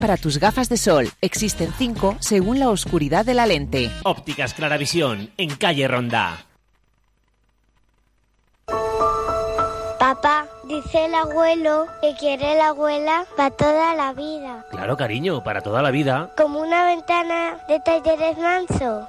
Para tus gafas de sol existen 5 según la oscuridad de la lente. Ópticas Claravisión, en calle Ronda. Papá, dice el abuelo que quiere la abuela para toda la vida. Claro, cariño, para toda la vida. Como una ventana de Talleres Manso.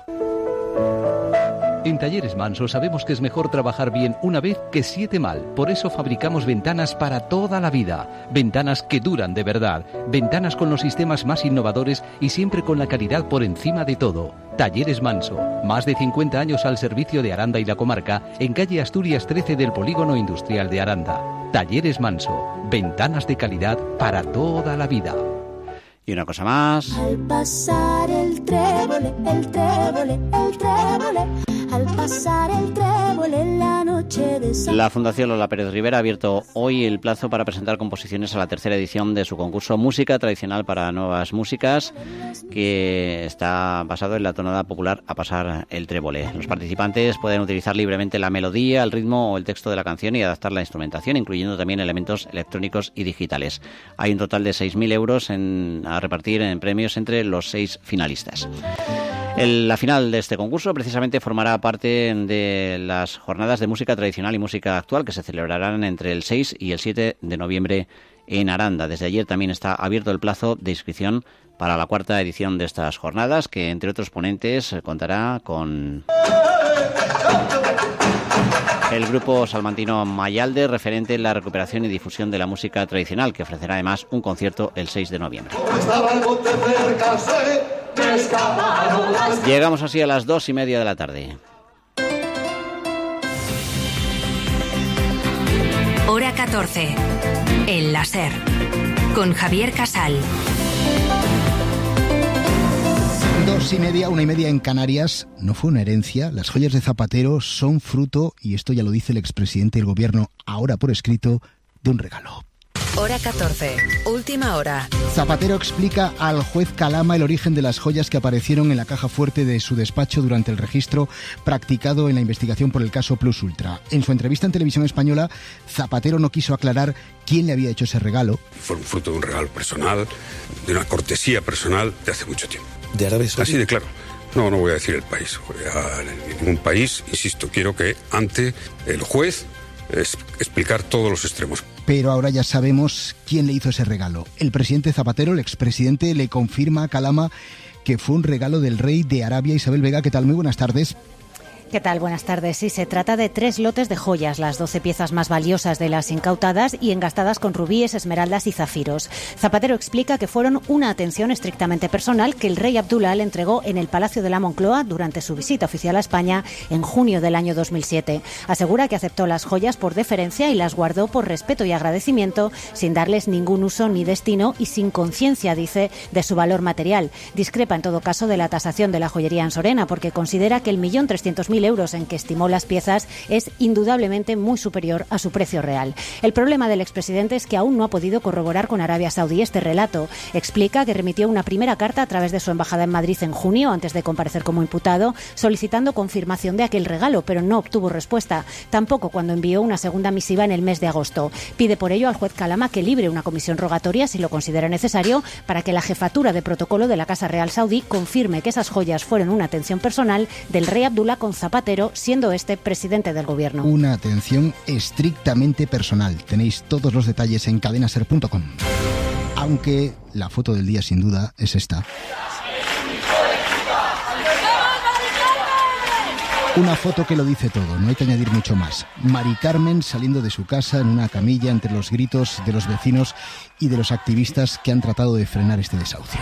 En Talleres Manso sabemos que es mejor trabajar bien una vez que 7 mal. Por eso fabricamos ventanas para toda la vida. Ventanas que duran de verdad. Ventanas con los sistemas más innovadores y siempre con la calidad por encima de todo. Talleres Manso. Más de 50 años al servicio de Aranda y la comarca, en calle Asturias 13 del Polígono Industrial de Aranda. Talleres Manso. Ventanas de calidad para toda la vida. Y una cosa más. Al pasar el trébole, el trébole, el trébole. Al pasar el trébol en la noche de San... La Fundación Lola Pérez Rivera ha abierto hoy el plazo para presentar composiciones a la tercera edición de su concurso Música Tradicional para Nuevas Músicas, que está basado en la tonada popular A pasar el trébole. Los participantes pueden utilizar libremente la melodía, el ritmo o el texto de la canción y adaptar la instrumentación, incluyendo también elementos electrónicos y digitales. Hay un total de 6.000 euros a repartir en premios entre los 6 finalistas. La final de este concurso precisamente formará parte de las jornadas de música tradicional y música actual que se celebrarán entre el 6 y el 7 de noviembre en Aranda. Desde ayer también está abierto el plazo de inscripción para la 4ª edición de estas jornadas, que entre otros ponentes contará con el grupo salmantino Mayalde, referente en la recuperación y difusión de la música tradicional, que ofrecerá además un concierto el 6 de noviembre. Llegamos así a las 2:30 de la tarde. Hora 14. El láser. Con Javier Casal. 2:30, 1:30 en Canarias. No fue una herencia. Las joyas de Zapatero son fruto, y esto ya lo dice el expresidente del gobierno, ahora por escrito, de un regalo. Hora 14. Última hora. Zapatero explica al juez Calama el origen de las joyas que aparecieron en la caja fuerte de su despacho durante el registro practicado en la investigación por el caso Plus Ultra. En su entrevista en Televisión Española, Zapatero no quiso aclarar quién le había hecho ese regalo. Fue un fruto de un regalo personal, de una cortesía personal de hace mucho tiempo. ¿De Arabia Saudí? Así de claro. No voy a decir el país. En ningún país, insisto, quiero que ante el juez explicar todos los extremos. Pero ahora ya sabemos quién le hizo ese regalo. El presidente Zapatero, el expresidente, le confirma a Calama que fue un regalo del rey de Arabia. Isabel Vega, ¿qué tal? Muy buenas tardes. ¿Qué tal? Buenas tardes. Sí, se trata de 3 lotes de joyas, las 12 piezas más valiosas de las incautadas y engastadas con rubíes, esmeraldas y zafiros. Zapatero explica que fueron una atención estrictamente personal que el rey Abdullah le entregó en el Palacio de la Moncloa durante su visita oficial a España en junio del año 2007. Asegura que aceptó las joyas por deferencia y las guardó por respeto y agradecimiento, sin darles ningún uso ni destino y sin conciencia, dice, de su valor material. Discrepa en todo caso de la tasación de la joyería en Sorena, porque considera que el 1.300.000 euros en que estimó las piezas es indudablemente muy superior a su precio real. El problema del expresidente es que aún no ha podido corroborar con Arabia Saudí este relato. Explica que remitió una primera carta a través de su embajada en Madrid en junio, antes de comparecer como imputado, solicitando confirmación de aquel regalo, pero no obtuvo respuesta. Tampoco cuando envió una segunda misiva en el mes de agosto. Pide por ello al juez Calama que libre una comisión rogatoria, si lo considera necesario, para que la jefatura de protocolo de la Casa Real Saudí confirme que esas joyas fueron una atención personal del rey Abdullah con Zapatero, siendo este presidente del gobierno. Una atención estrictamente personal. Tenéis todos los detalles en cadenaser.com. Aunque la foto del día sin duda es esta. Una foto que lo dice todo, no hay que añadir mucho más. Mari Carmen saliendo de su casa en una camilla entre los gritos de los vecinos y de los activistas que han tratado de frenar este desahucio.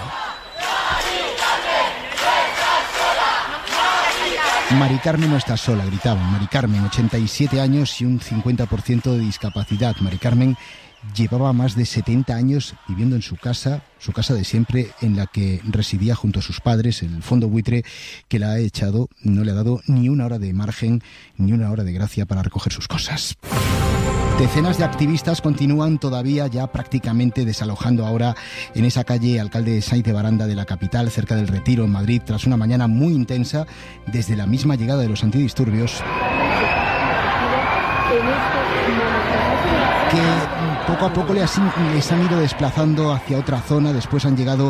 Mari Carmen no está sola, gritaban. Mari Carmen, 87 años y un 50% de discapacidad. Mari Carmen llevaba más de 70 años viviendo en su casa de siempre, en la que residía junto a sus padres. El fondo buitre que la ha echado no le ha dado ni una hora de margen, ni una hora de gracia para recoger sus cosas. Decenas de activistas continúan todavía ya prácticamente desalojando ahora en esa calle Alcalde Sáenz de Baranda de la capital, cerca del Retiro, en Madrid, tras una mañana muy intensa desde la misma llegada de los antidisturbios. que poco a poco les han ido desplazando hacia otra zona. Después han llegado